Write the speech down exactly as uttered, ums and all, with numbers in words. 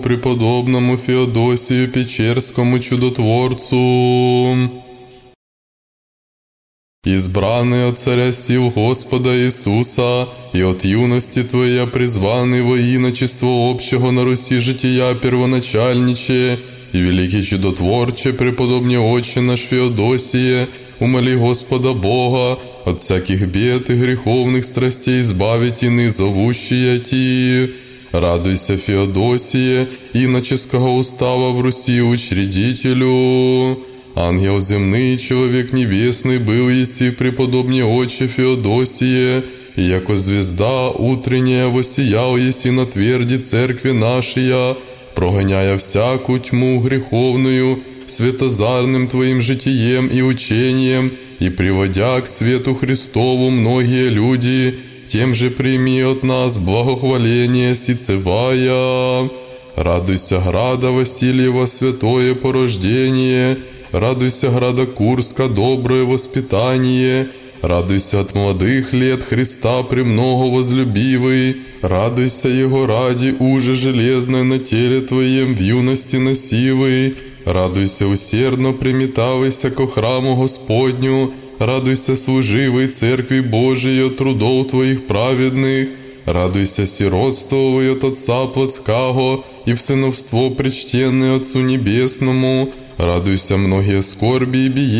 преподобному Феодосию Печерскому чудотворцу, избранный от Царя сил Господа Иисуса, и от юности Твоя призванный во иночество общего на Руси жития первоначальниче, и великий чудотворче, преподобне Отче наш Феодосие, умоли Господа Бога от всяких бед и греховных страстей избавить ины, зовущие Ти. Радуйся, Феодосие, иноческого устава в Руси учредителю. Ангел земный, человек небесный, был еси преподобне Отче Феодосие, и яко звезда утренняя воссиял еси на тверди церкви нашей, прогоняя всякую тьму греховную светозарным Твоим житием и учением, и приводя к свету Христову многие люди, тем же прими от нас благохваление сицевая. Радуйся, града Васильева, святое порождение, радуйся, града Курска, доброе воспитание, радуйся от молодых лет Христа премного возлюбивый, радуйся Его ради уже железное на теле Твоем в юности носивый, радуйся усердно приметавайся ко храму Господню, радуйся служивой Церкви Божией от трудов Твоих праведных, радуйся сиротствовой от Отца Плотского и в сыновство причтенное Отцу Небесному, радуйся многие скорби и биения